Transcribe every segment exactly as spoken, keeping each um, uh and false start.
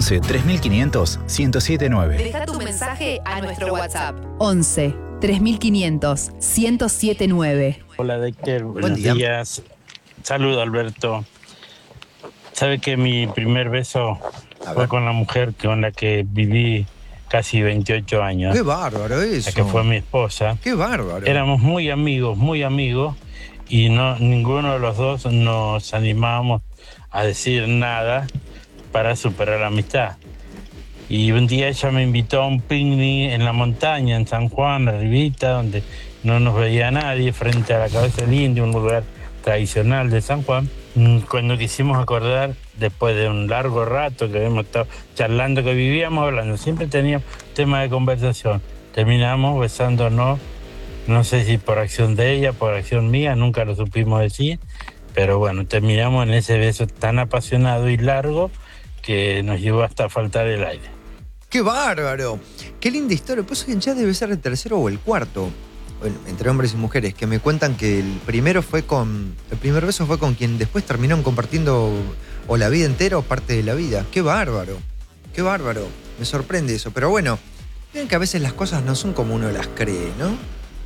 once, tres mil quinientos, ciento siete nueve. Deja tu mensaje a nuestro WhatsApp. once, tres mil quinientos, ciento siete nueve. Hola, Dexter. Buen Buenos día. días. Saludo, Alberto. ¿Sabe que mi primer beso A fue ver. con la mujer con la que viví casi veintiocho años? Qué bárbaro eso. La que fue mi esposa. Qué bárbaro. Éramos muy amigos, muy amigos, y no ninguno de los dos nos animábamos a decir nada para superar la amistad. Y un día ella me invitó a un picnic en la montaña, en San Juan, arribita, donde no nos veía nadie, frente a la Cabeza del Indio, un lugar tradicional de San Juan. Cuando quisimos acordar, después de un largo rato que habíamos estado charlando, que vivíamos hablando, siempre teníamos tema de conversación. Terminamos besándonos, no sé si por acción de ella, por acción mía, nunca lo supimos decir, pero bueno, terminamos en ese beso tan apasionado y largo que nos llevó hasta faltar el aire. ¡Qué bárbaro! ¡Qué linda historia! Pues ya debe ser el tercero o el cuarto, bueno, entre hombres y mujeres, que me cuentan que el primero fue con... El primer beso fue con quien después terminaron compartiendo o la vida entera o parte de la vida. ¡Qué bárbaro! ¡Qué bárbaro! Me sorprende eso. Pero bueno, miren que a veces las cosas no son como uno las cree, ¿no?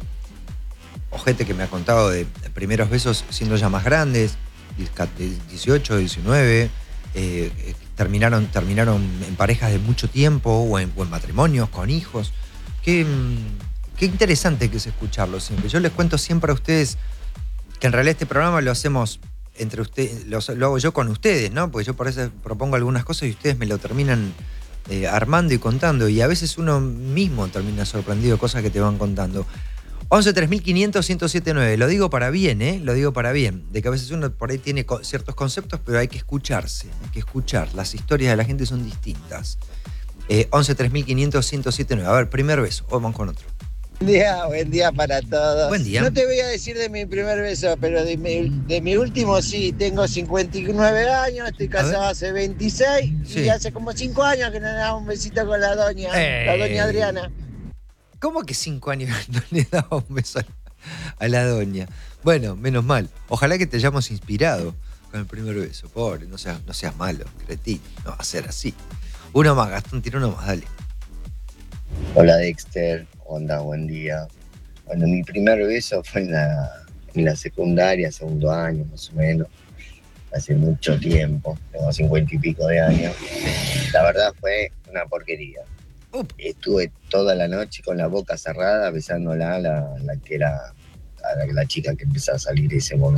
O gente que me ha contado de, de primeros besos siendo ya más grandes, dieciocho, diecinueve, eh, eh, terminaron, terminaron en parejas de mucho tiempo o en, o en matrimonios con hijos. Qué, qué interesante que es escucharlo siempre. Yo les cuento siempre a ustedes que en realidad este programa lo hacemos entre ustedes, lo, lo hago yo con ustedes, ¿no? Porque yo por eso propongo algunas cosas y ustedes me lo terminan eh, armando y contando. Y a veces uno mismo termina sorprendido de cosas que te van contando. once, tres mil quinientos, ciento siete nueve. Lo digo para bien, ¿eh? Lo digo para bien. De que a veces uno por ahí tiene co- ciertos conceptos, pero hay que escucharse. Hay que escuchar. Las historias de la gente son distintas. Eh, once, tres mil quinientos, ciento siete nueve. A ver, primer beso. Vamos con otro. Buen día, buen día para todos. Buen día. No te voy a decir de mi primer beso, pero de mi, de mi último sí. Tengo cincuenta y nueve años, estoy casado hace veintiséis Sí. y hace como cinco años que no le daba un besito con la doña, Ey. la doña Adriana. ¿Cómo que cinco años no le daba un beso a la doña? Bueno, menos mal. Ojalá que te hayamos inspirado con el primer beso. Pobre, no seas, no seas malo, cretino. No va a ser así. Uno más, Gastón, tira uno más, dale. Hola Dexter, onda, buen día. Bueno, mi primer beso fue en la, en la secundaria, segundo año más o menos, hace mucho tiempo, tengo cincuenta y pico de años. La verdad fue una porquería. Up. Estuve toda la noche con la boca cerrada besándola a la, la que era a la, la chica que empezaba a salir ese momento.